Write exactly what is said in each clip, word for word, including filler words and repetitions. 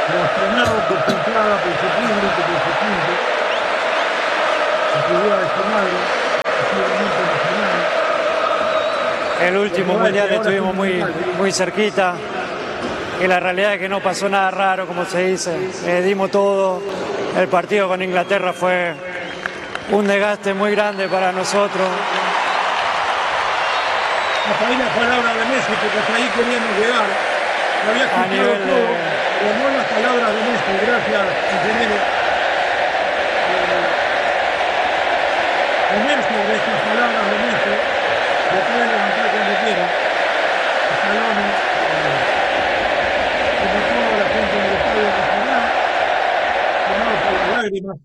Blasfemado por su entrada, por su público, por su gente, la figura de su madre, posiblemente nacional. El último mundial estuvimos muy, muy cerquita y la realidad es que no pasó nada raro, como se dice. Eh, dimos todo. El partido con Inglaterra fue un desgaste muy grande para nosotros. Hasta ahí las palabras de Messi, porque hasta ahí queríamos llegar. Lo había A escuchado nivel todo, de- pero no las palabras de Messi. Gracias, ingeniero. Eh, Comerse de estas palabras de Messi, lo puede levantar cuando quiera. Escalones, eh, como toda la gente del Estadio Nacional, tomados por las lágrimas.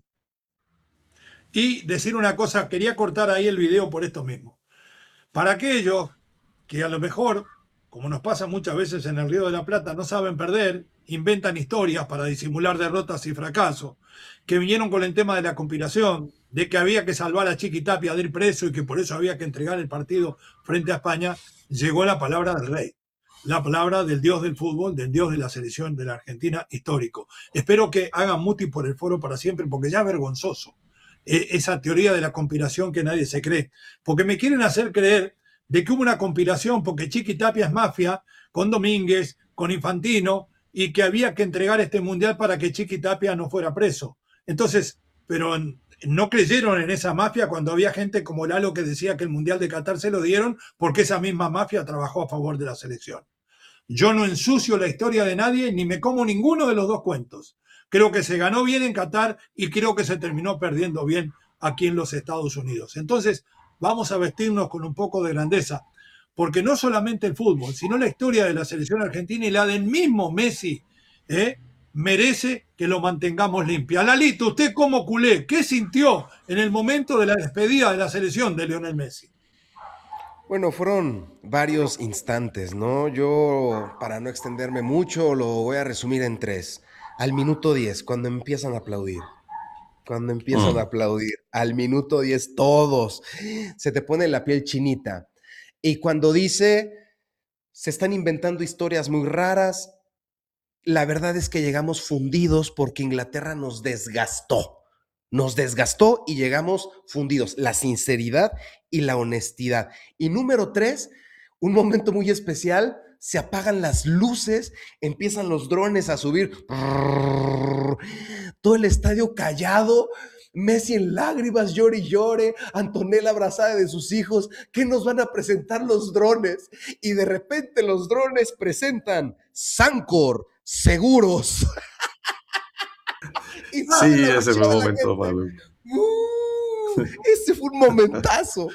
Y decir una cosa, quería cortar ahí el video por esto mismo. Para aquellos que a lo mejor, como nos pasa muchas veces en el Río de la Plata, no saben perder, inventan historias para disimular derrotas y fracasos, que vinieron con el tema de la conspiración, de que había que salvar a Chiqui Tapia de ir preso y que por eso había que entregar el partido frente a España, llegó la palabra del rey, la palabra del dios del fútbol, del dios de la selección de la Argentina histórico. Espero que hagan muti por el foro para siempre, porque ya es vergonzoso eh, esa teoría de la conspiración que nadie se cree, porque me quieren hacer creer de que hubo una conspiración porque Chiqui Tapia es mafia con Domínguez, con Infantino, y que había que entregar este mundial para que Chiqui Tapia no fuera preso. Entonces, pero no creyeron en esa mafia cuando había gente como Lalo que decía que el mundial de Qatar se lo dieron porque esa misma mafia trabajó a favor de la selección. Yo no ensucio la historia de nadie ni me como ninguno de los dos cuentos. Creo que se ganó bien en Qatar y creo que se terminó perdiendo bien aquí en los Estados Unidos. Entonces, vamos a vestirnos con un poco de grandeza, porque no solamente el fútbol, sino la historia de la selección argentina y la del mismo Messi, ¿eh? merece que lo mantengamos limpia. Lalito, usted como culé, ¿qué sintió en el momento de la despedida de la selección de Lionel Messi? Bueno, fueron varios instantes, ¿no? Yo, para no extenderme mucho, lo voy a resumir en tres. Al minuto diez, cuando empiezan a aplaudir. Cuando empiezan Mm. a aplaudir. Al minuto diez, todos. Se te pone la piel chinita. Y cuando dice, se están inventando historias muy raras, la verdad es que llegamos fundidos porque Inglaterra nos desgastó. Nos desgastó y llegamos fundidos. La sinceridad y la honestidad. Y número tres, un momento muy especial, se apagan las luces, empiezan los drones a subir. Todo el estadio callado, Messi en lágrimas, llore y llore, Antonella abrazada de sus hijos. ¿Qué nos van a presentar los drones? Y de repente los drones presentan Sancor Seguros. Y Sí, la ese fue abucheo un a la momento gente. maluco. Uh, ese fue un momentazo.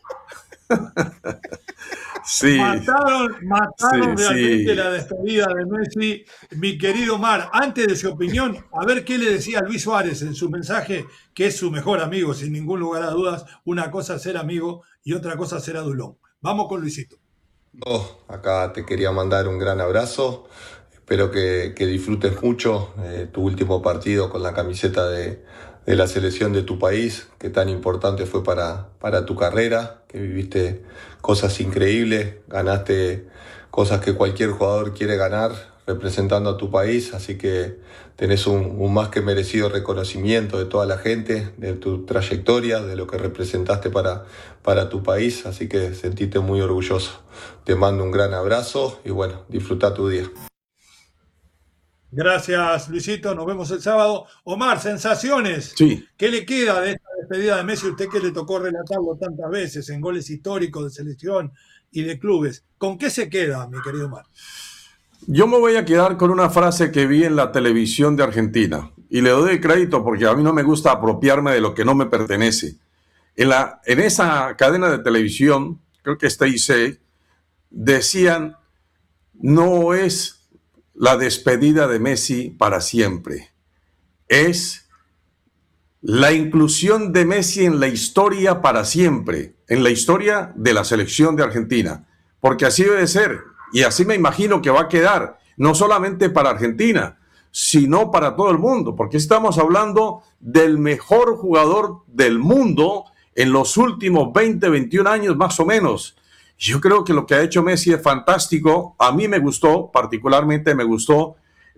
Sí, Mataron, mataron sí, realmente sí. la despedida de Messi. Mi querido Mar, antes de su opinión, a ver qué le decía Luis Suárez en su mensaje, que es su mejor amigo, sin ningún lugar a dudas. Una cosa es ser amigo y otra cosa es ser adulón. Vamos con Luisito. Oh, acá te quería mandar un gran abrazo. Espero que, que disfrutes mucho eh, tu último partido con la camiseta de, de la selección de tu país, que tan importante fue para, para tu carrera, que viviste cosas increíbles, ganaste cosas que cualquier jugador quiere ganar representando a tu país, así que tenés un, un más que merecido reconocimiento de toda la gente, de tu trayectoria, de lo que representaste para, para tu país, así que sentite muy orgulloso. Te mando un gran abrazo y bueno, disfruta tu día. Gracias, Luisito. Nos vemos el sábado. Omar, sensaciones. Sí. ¿Qué le queda de esta despedida de Messi? Usted que le tocó relatarlo tantas veces en goles históricos de selección y de clubes. ¿Con qué se queda, mi querido Omar? Yo me voy a quedar con una frase que vi en la televisión de Argentina y le doy crédito porque a mí no me gusta apropiarme de lo que no me pertenece. En, la, en esa cadena de televisión, creo que está I C, decían, no es la despedida de Messi para siempre, es la inclusión de Messi en la historia para siempre, en la historia de la selección de Argentina, porque así debe ser, y así me imagino que va a quedar, no solamente para Argentina, sino para todo el mundo, porque estamos hablando del mejor jugador del mundo en los últimos veinte, veintiún años más o menos. Yo creo que lo que ha hecho Messi es fantástico. A mí me gustó, particularmente me gustó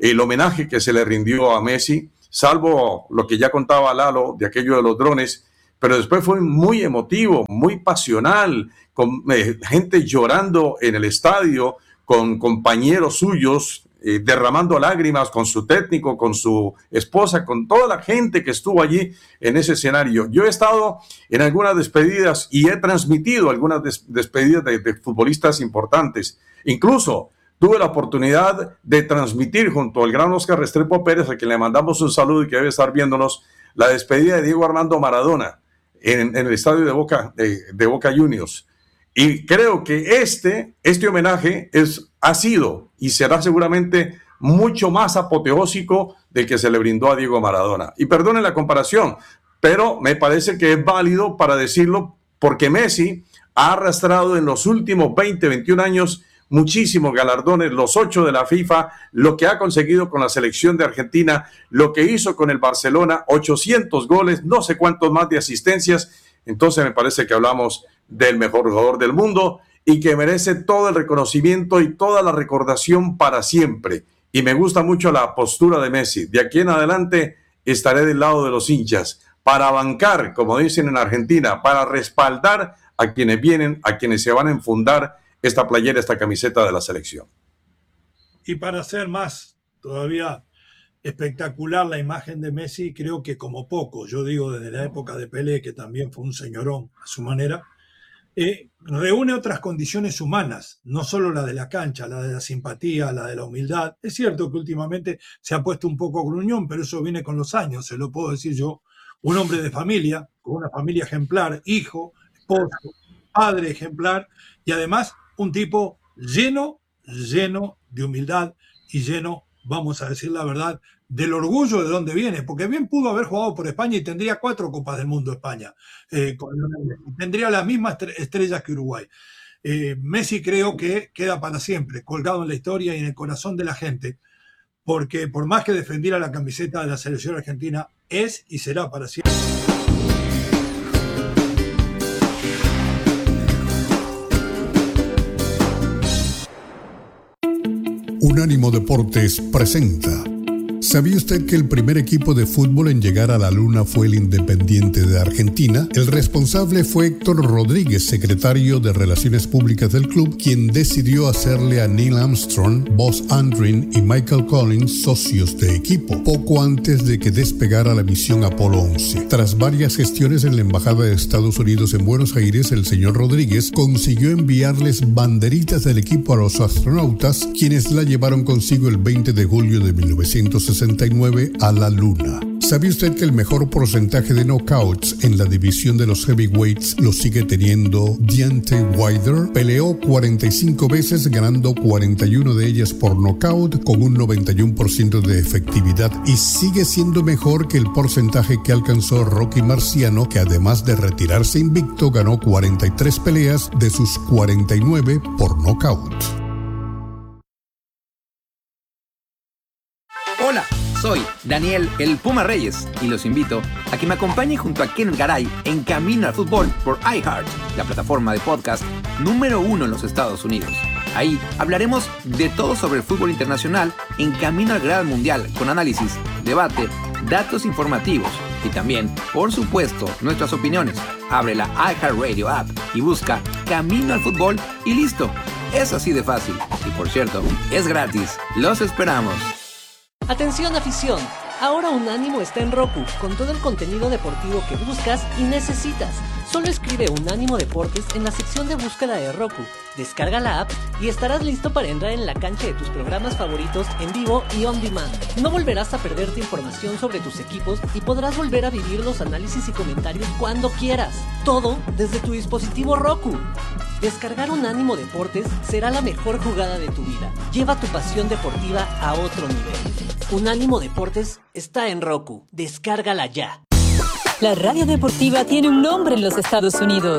el homenaje que se le rindió a Messi, salvo lo que ya contaba Lalo de aquello de los drones, pero después fue muy emotivo, muy pasional, con eh, gente llorando en el estadio, con compañeros suyos eh, derramando lágrimas, con su técnico, con su esposa, con toda la gente que estuvo allí en ese escenario. Yo he estado en algunas despedidas y he transmitido algunas des- despedidas de, de futbolistas importantes. Incluso tuve la oportunidad de transmitir junto al gran Oscar Restrepo Pérez, a quien le mandamos un saludo y que debe estar viéndonos, la despedida de Diego Armando Maradona en, en el estadio de Boca, de, de Boca Juniors. Y creo que este, este homenaje es, ha sido y será seguramente mucho más apoteósico del que se le brindó a Diego Maradona. Y perdonen la comparación, pero me parece que es válido para decirlo porque Messi ha arrastrado en los últimos veinte, veintiún años muchísimos galardones, los ocho de la FIFA, lo que ha conseguido con la selección de Argentina, lo que hizo con el Barcelona, ochocientos goles, no sé cuántos más de asistencias. Entonces me parece que hablamos del mejor jugador del mundo y que merece todo el reconocimiento y toda la recordación para siempre. Y me gusta mucho la postura de Messi. De aquí en adelante estaré del lado de los hinchas para bancar, como dicen en Argentina, para respaldar a quienes vienen, a quienes se van a enfundar esta playera, esta camiseta de la selección. Y para hacer más todavía espectacular la imagen de Messi, creo que como poco, yo digo desde la época de Pelé, que también fue un señorón a su manera, eh, reúne otras condiciones humanas, no solo la de la cancha, la de la simpatía, la de la humildad. Es cierto que últimamente se ha puesto un poco gruñón, pero eso viene con los años, se lo puedo decir yo. Un hombre de familia, con una familia ejemplar, hijo, esposo, padre ejemplar, y además un tipo lleno, lleno de humildad y lleno, vamos a decir la verdad, del orgullo de dónde viene, porque bien pudo haber jugado por España y tendría cuatro Copas del Mundo España, eh, con, tendría las mismas estrellas que Uruguay. Eh, Messi creo que queda para siempre, colgado en la historia y en el corazón de la gente, porque por más que defendiera la camiseta de la selección argentina, es y será para siempre. Unánimo Deportes presenta. ¿Sabía usted que el primer equipo de fútbol en llegar a la Luna fue el Independiente de Argentina? El responsable fue Héctor Rodríguez, secretario de Relaciones Públicas del club, quien decidió hacerle a Neil Armstrong, Buzz Aldrin y Michael Collins socios de equipo, poco antes de que despegara la misión Apolo once. Tras varias gestiones en la Embajada de Estados Unidos en Buenos Aires, el señor Rodríguez consiguió enviarles banderitas del equipo a los astronautas, quienes la llevaron consigo el veinte de julio de mil novecientos sesenta y nueve a la Luna. ¿Sabía usted que el mejor porcentaje de knockouts en la división de los heavyweights lo sigue teniendo Deontay Wilder? Peleó cuarenta y cinco veces, ganando cuarenta y una de ellas por knockout con un noventa y uno por ciento de efectividad, y sigue siendo mejor que el porcentaje que alcanzó Rocky Marciano, que además de retirarse invicto, ganó cuarenta y tres peleas de sus cuarenta y nueve por knockout. Hola, soy Daniel el Puma Reyes y los invito a que me acompañen junto a Ken Garay en Camino al Fútbol por iHeart, la plataforma de podcast número uno en los Estados Unidos. Ahí hablaremos de todo sobre el fútbol internacional en Camino al Gran Mundial, con análisis, debate, datos informativos y también, por supuesto, nuestras opiniones. Abre la iHeartRadio app y busca Camino al Fútbol y listo. Es así de fácil. Y por cierto, es gratis. Los esperamos. Atención afición, ahora Unánimo está en Roku, con todo el contenido deportivo que buscas y necesitas. Solo escribe Unánimo Deportes en la sección de búsqueda de Roku, descarga la app y estarás listo para entrar en la cancha de tus programas favoritos en vivo y on demand. No volverás a perderte información sobre tus equipos y podrás volver a vivir los análisis y comentarios cuando quieras. Todo desde tu dispositivo Roku. Descargar Unánimo Deportes será la mejor jugada de tu vida. Lleva tu pasión deportiva a otro nivel. Unánimo Deportes está en Roku. Descárgala ya. La radio deportiva tiene un nombre en los Estados Unidos.